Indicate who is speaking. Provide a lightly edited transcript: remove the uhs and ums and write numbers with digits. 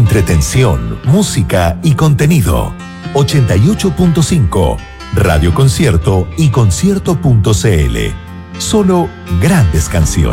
Speaker 1: Entretención, música y contenido. 88.5, Radio Concierto y concierto.cl. Solo grandes canciones.